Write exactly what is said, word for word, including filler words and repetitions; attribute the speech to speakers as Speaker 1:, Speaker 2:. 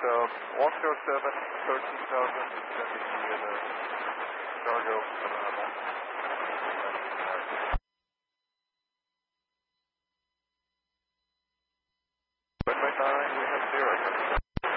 Speaker 1: um, one zero seven, thirteen thousand, sending you the cargo.